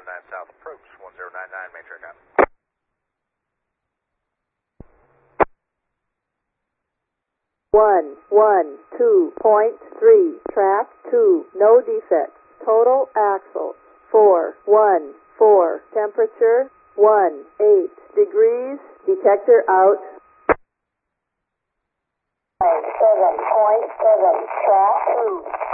19 South approach, 1099, main check out. 112.3, track 2, no defects. Total axle 414, temperature 18 degrees, detector out. 7.7, track 2.